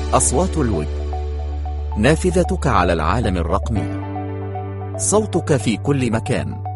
أصوات الوجه، نافذتك على العالم الرقمي، صوتك في كل مكان.